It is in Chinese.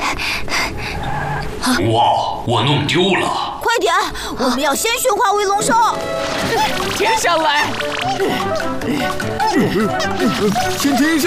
哇，我弄丢了！ 快点，我们要先驯化威龙兽。 停下来！ 先停下。